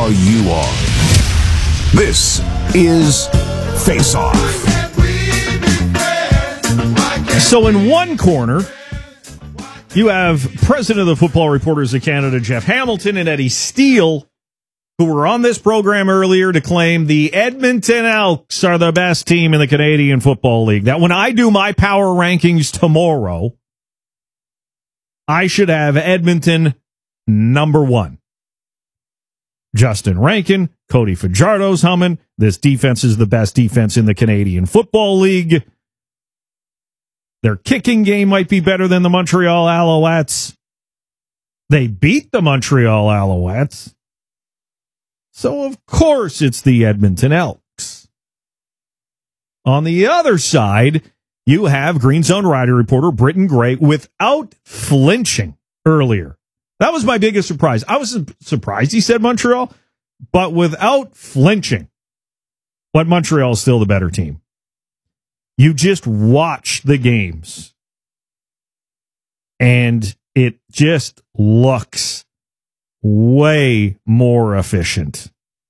are you on? This is Face Off. So in one corner, you have President of the Football Reporters of Canada, Jeff Hamilton, and Eddie Steele, who were on this program earlier to claim the Edmonton Elks are the best team in the Canadian Football League. That when I do my power rankings tomorrow, I should have Edmonton number one. Justin Rankin, Cody Fajardo's humming. This defense is the best defense in the Canadian Football League. Their kicking game might be better than the Montreal Alouettes. They beat the Montreal Alouettes. So, of course, it's the Edmonton Elks. On the other side, you have Green Zone Rider reporter Britton Gray without flinching earlier. That was my biggest surprise. I was surprised he said Montreal, but without flinching. But Montreal is still the better team. You just watch the games, and it just looks way more efficient.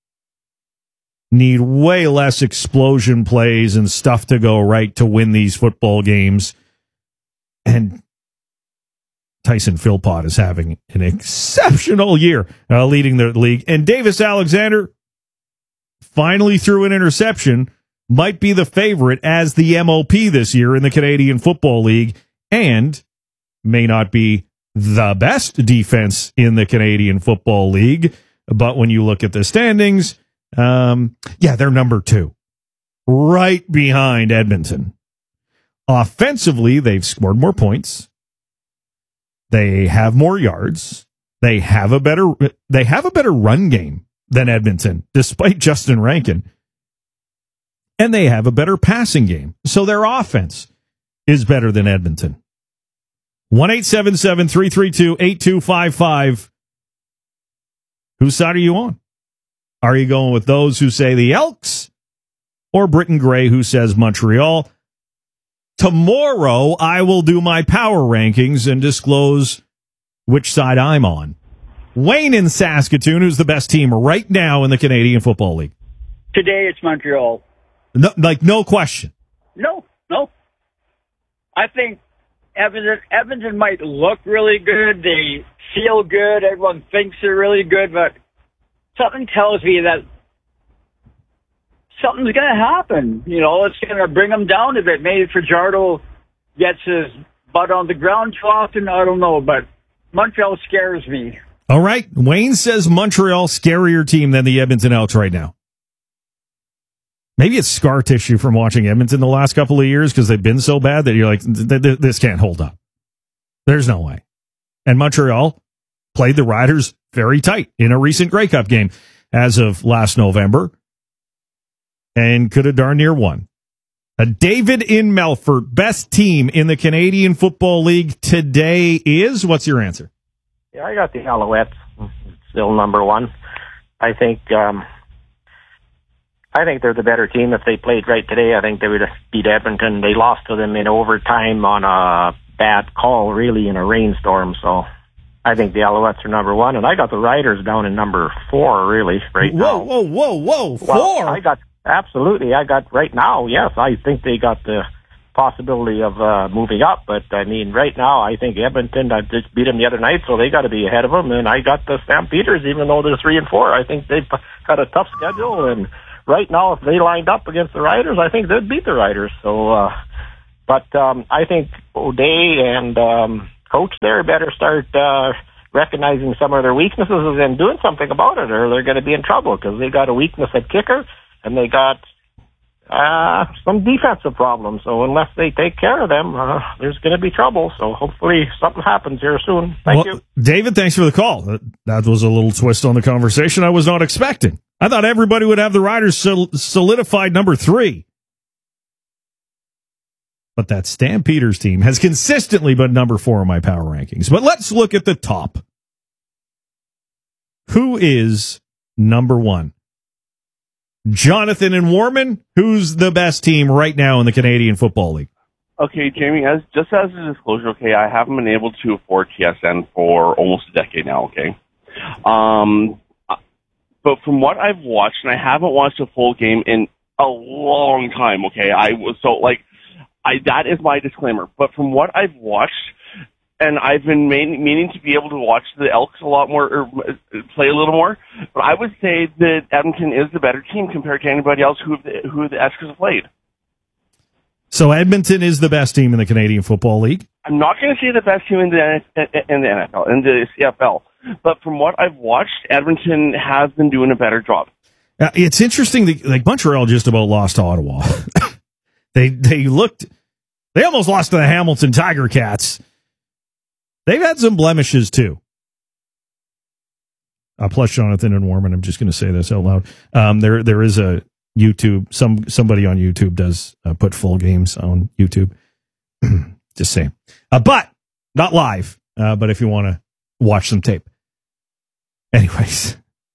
Need way less explosion plays and stuff to go right to win these football games. And Tyson Philpott is having an exceptional year leading the league. And Davis Alexander finally threw an interception, might be the favorite as the MOP this year in the Canadian Football League, and may not be the best defense in the Canadian Football League. But when you look at the standings, they're number two, right behind Edmonton. Offensively, they've scored more points. They have more yards. They have a better run game than Edmonton, despite Justin Rankin. And they have a better passing game. So their offense is better than Edmonton. 1-877-332-8255. Whose side are you on? Are you going with those who say the Elks or Britton Gray who says Montreal? Tomorrow, I will do my power rankings and disclose which side I'm on. Wayne in Saskatoon, who's the best team right now in the Canadian Football League? Today, it's Montreal. No question. No. I think Edmonton might look really good. They feel good. Everyone thinks they're really good, but something tells me that something's going to happen. You know, it's going to bring them down a bit. Maybe Fajardo gets his butt on the ground too often. I don't know, but Montreal scares me. All right. Wayne says Montreal scarier team than the Edmonton Elks right now. Maybe it's scar tissue from watching Edmonton the last couple of years because they've been so bad that you're like, this can't hold up. There's no way. And Montreal played the Riders very tight in a recent Grey Cup game as of last November and could have darn near won. David in Melfort, best team in the Canadian Football League today is? What's your answer? Yeah, I got the Alouettes still number one. I think they're the better team. If they played right today, I think they would have beat Edmonton. They lost to them in overtime on a bad call, really, in a rainstorm. So I think the Alouettes are number one. And I got the Riders down in number 4, really, right now. Whoa. 4? Well, I got right now, yes. I think they got the possibility of moving up. But, I mean, right now, I think Edmonton, I just beat them the other night, so they got to be ahead of them. And I got the Stampeders, even though they're 3 and 4. I think they've got a tough schedule, and right now, if they lined up against the Riders, I think they'd beat the Riders. So, I think O'Day and coach there better start recognizing some of their weaknesses and doing something about it, or they're going to be in trouble because they got a weakness at kicker and they got some defensive problems. So unless they take care of them, there's going to be trouble. So hopefully something happens here soon. Thank you. David, thanks for the call. That was a little twist on the conversation I was not expecting. I thought everybody would have the Riders solidified number 3. But that Stampeders team has consistently been number 4 in my power rankings. But let's look at the top. Who is number 1? Jonathan and Warman, who's the best team right now in the Canadian Football League? Okay, Jamie, as a disclosure, okay, I haven't been able to afford TSN for almost a decade now, okay? but from what I've watched, and I haven't watched a full game in a long time, okay? That is my disclaimer. But from what I've watched, and I've been meaning to be able to watch the Elks a lot more, or play a little more, but I would say that Edmonton is the better team compared to anybody else who the Eskers have played. So Edmonton is the best team in the Canadian Football League? I'm not going to say the best team in the NFL, in the CFL, but from what I've watched, Edmonton has been doing a better job. It's interesting that Montreal just about lost to Ottawa. They almost lost to the Hamilton Tiger Cats. They've had some blemishes too. Plus Jonathan and Warman, I'm just going to say this out loud. There is a YouTube, somebody on YouTube does put full games on YouTube. Just saying. But not live. But if you want to watch some tape. Anyways.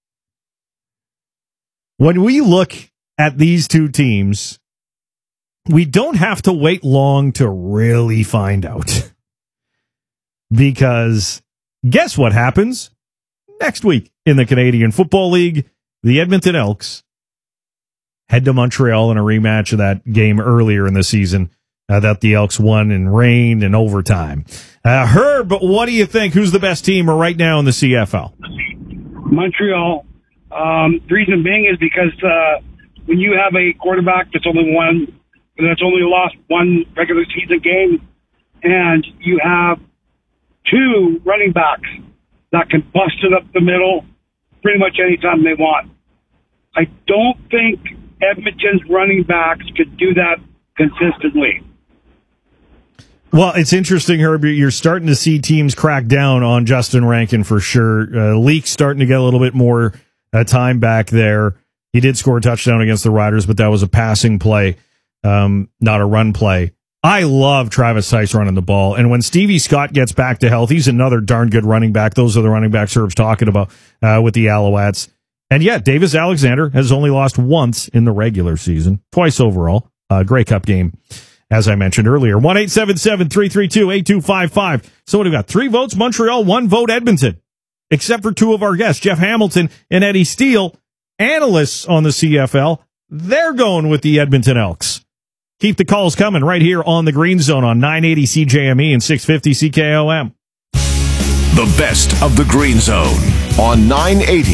When we look at these two teams, we don't have to wait long to really find out. Because guess what happens next week in the Canadian Football League? The Edmonton Elks head to Montreal in a rematch of that game earlier in the season that the Elks won in rain and overtime. Herb, what do you think? Who's the best team right now in the CFL? Montreal. The reason being is because when you have a quarterback that's only lost one regular season game, and you have two running backs that can bust it up the middle pretty much anytime they want. I don't think Edmonton's running backs could do that consistently. Well, it's interesting, Herb. You're starting to see teams crack down on Justin Rankin for sure. Leak's starting to get a little bit more time back there. He did score a touchdown against the Riders, but that was a passing play, not a run play. I love Travis Tice running the ball. And when Stevie Scott gets back to health, he's another darn good running back. Those are the running backs Herb's talking about with the Alouettes. And yeah, Davis Alexander has only lost once in the regular season, twice overall. Grey Cup game, as I mentioned earlier. 1-877-332-8255. So what do we got? 3 votes Montreal, 1 vote Edmonton. Except for 2 of our guests, Jeff Hamilton and Eddie Steele, analysts on the CFL. They're going with the Edmonton Elks. Keep the calls coming right here on the Green Zone on 980 CJME and 650 CKOM. The best of the Green Zone on 980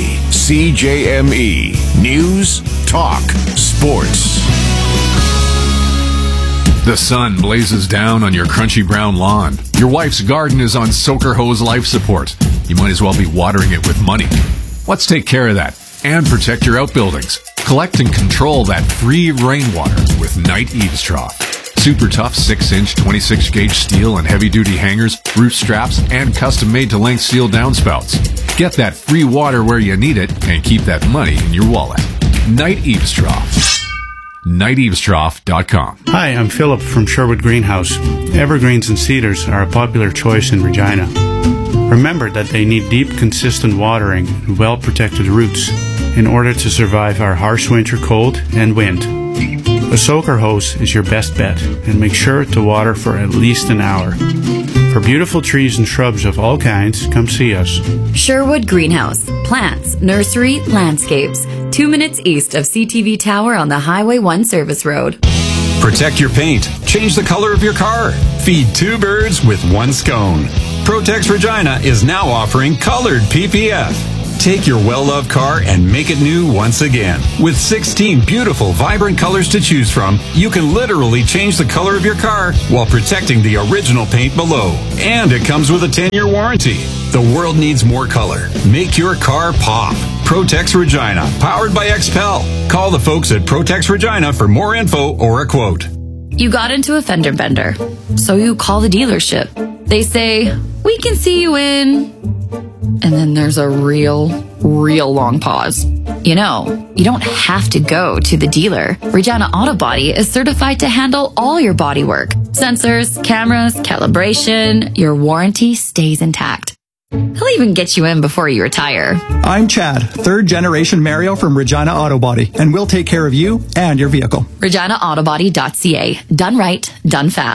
CJME. News, talk, sports. The sun blazes down on your crunchy brown lawn. Your wife's garden is on Soaker Hose life support. You might as well be watering it with money. Let's take care of that and protect your outbuildings. Collect and control that free rainwater with Knight Eaves Trough. Super tough 6-inch 26-gauge steel and heavy-duty hangers, roof straps, and custom-made to length steel downspouts. Get that free water where you need it and keep that money in your wallet. Knight Eaves Trough. KnightEavesTrough.com. Hi, I'm Philip from Sherwood Greenhouse. Evergreens and cedars are a popular choice in Regina. Remember that they need deep, consistent watering and well-protected roots in order to survive our harsh winter cold and wind. A soaker hose is your best bet, and make sure to water for at least an hour. For beautiful trees and shrubs of all kinds, come see us. Sherwood Greenhouse. Plants, nursery, landscapes. 2 minutes east of CTV Tower on the Highway 1 service road. Protect your paint. Change the color of your car. Feed 2 birds with 1 scone. Protex Regina is now offering colored PPF. Take your well-loved car and make it new once again. With 16 beautiful, vibrant colors to choose from, you can literally change the color of your car while protecting the original paint below. And it comes with a 10-year warranty. The world needs more color. Make your car pop. Protex Regina, powered by XPEL. Call the folks at Protex Regina for more info or a quote. You got into a fender bender, so you call the dealership. They say, we can see you in... And then there's a real long pause. You know, you don't have to go to the dealer. Regina Auto Body is certified to handle all your body work. Sensors, cameras, calibration, your warranty stays intact. He'll even get you in before you retire. I'm Chad, 3rd generation Mario from Regina Auto Body, and we'll take care of you and your vehicle. ReginaAutoBody.ca. Done right, done fast.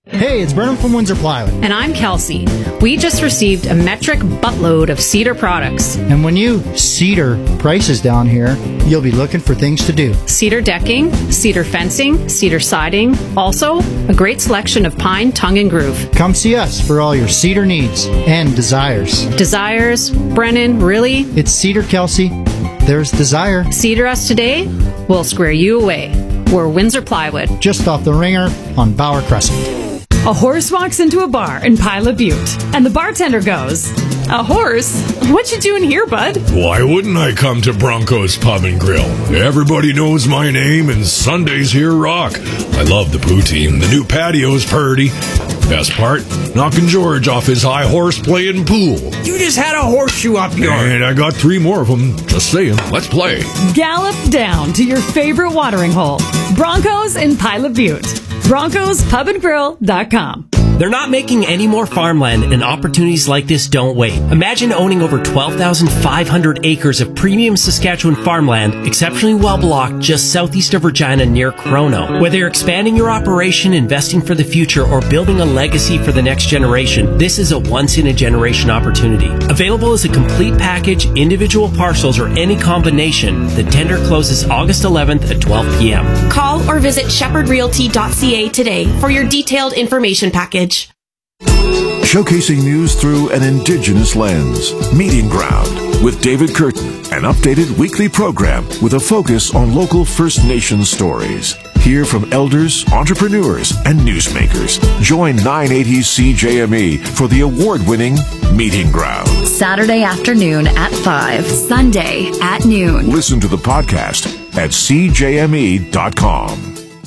Hey, it's Brennan from Windsor Plywood. And I'm Kelsey. We just received a metric buttload of Cedar products. And when you Cedar prices down here, you'll be looking for things to do. Cedar decking, cedar fencing, cedar siding. Also, a great selection of pine, tongue, and groove. Come see us for all your cedar needs and desires. Desires? Brennan, really? It's Cedar, Kelsey. There's desire. Cedar us today, we'll square you away. We're Windsor Plywood. Just off the Ringer on Bauer Crescent. A horse walks into a bar in Pilot Butte, and the bartender goes, "A horse? What you doing here, bud?" Why wouldn't I come to Bronco's Pub and Grill? Everybody knows my name, and Sundays here rock. I love the poutine. The new patio's purty. Best part, knocking George off his high horse playing pool. You just had a horseshoe up your... And I got 3 more of them. Just saying, let's play. Gallop down to your favorite watering hole. Broncos in Pilot Butte. BroncosPubandGrill.com. They're not making any more farmland, and opportunities like this don't wait. Imagine owning over 12,500 acres of premium Saskatchewan farmland, exceptionally well blocked just southeast of Regina near Chrono. Whether you're expanding your operation, investing for the future, or building a legacy for the next generation, this is a once-in-a-generation opportunity. Available as a complete package, individual parcels, or any combination, the tender closes August 11th at 12 p.m. Call or visit shepherdrealty.ca today for your detailed information package. Showcasing news through an Indigenous lens. Meeting Ground with David Curtin, an updated weekly program with a focus on local First Nations stories. Hear from elders, entrepreneurs, and newsmakers. Join 980 CJME for the award-winning Meeting Ground. Saturday afternoon at 5, Sunday at noon. Listen to the podcast at cjme.com.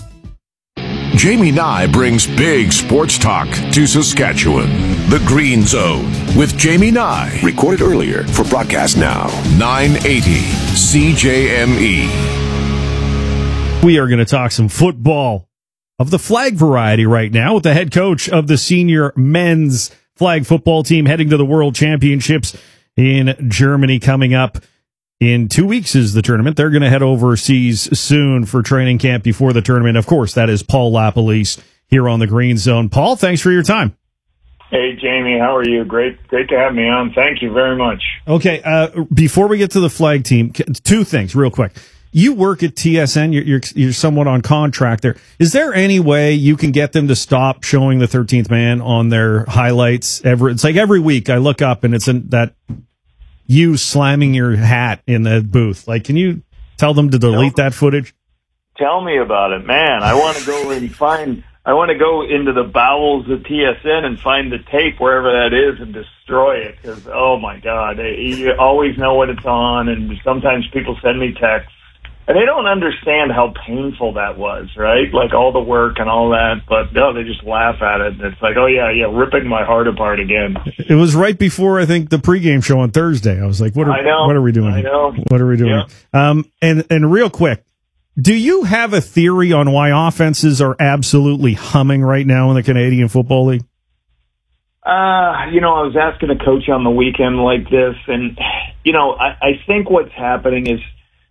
Jamie Nye brings big sports talk to Saskatchewan. The Green Zone with Jamie Nye. Recorded earlier for broadcast now. 980 CJME. We are going to talk some football of the flag variety right now with the head coach of the senior men's flag football team heading to the World Championships in Germany coming up. In 2 weeks is the tournament. They're going to head overseas soon for training camp before the tournament. Of course, that is Paul LaPolice here on the Green Zone. Paul, thanks for your time. Hey, Jamie, how are you? Great to have me on. Thank you very much. Okay, before we get to the flag team, 2 things real quick. You work at TSN. You're somewhat on contract there. Is there any way you can get them to stop showing the 13th man on their highlights? It's like every week I look up and it's in that you slamming your hat in the booth. Like, can you tell them to delete that footage? Tell me about it, man. I want to go into the bowels of TSN and find the tape wherever that is and destroy it. Because, oh my God, you always know when it's on, and sometimes people send me texts. And they don't understand how painful that was, right? Like all the work and all that, but no, they just laugh at it. It's like, oh yeah, ripping my heart apart again. It was right before, I think, the pregame show on Thursday. I was like, what are we doing? I know. What are we doing? Yeah. And real quick, do you have a theory on why offenses are absolutely humming right now in the Canadian Football League? I was asking a coach on the weekend like this, and, I think what's happening is,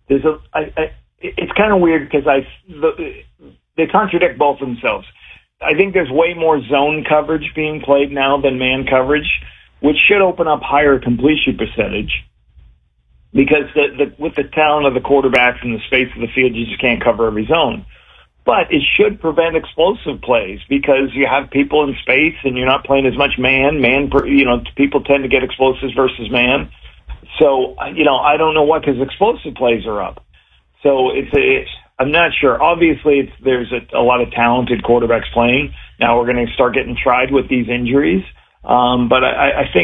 it's kind of weird because they contradict both themselves. I think there's way more zone coverage being played now than man coverage, which should open up higher completion percentage because with the talent of the quarterbacks and the space of the field, you just can't cover every zone. But it should prevent explosive plays because you have people in space and you're not playing as much man. People tend to get explosives versus man. So, I don't know what, because explosive plays are up. So I'm not sure. Obviously, there's a lot of talented quarterbacks playing. Now we're going to start getting tried with these injuries. But I think